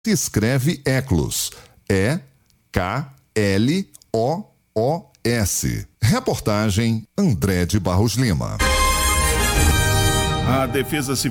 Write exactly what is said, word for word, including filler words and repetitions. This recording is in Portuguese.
Se escreve Eclos. E K L O O S. Reportagem André de Barros Lima. A Defesa Civil